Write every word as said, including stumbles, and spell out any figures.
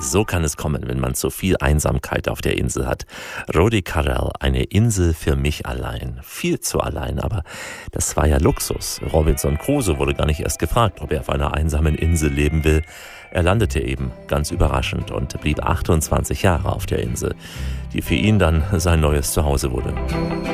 So kann es kommen, wenn man zu viel Einsamkeit auf der Insel hat. Rudi Carrell, eine Insel für mich allein. Viel zu allein, aber das war ja Luxus. Robinson Crusoe wurde gar nicht erst gefragt, ob er auf einer einsamen Insel leben will. Er landete eben, ganz überraschend, und blieb achtundzwanzig Jahre auf der Insel, die für ihn dann sein neues Zuhause wurde.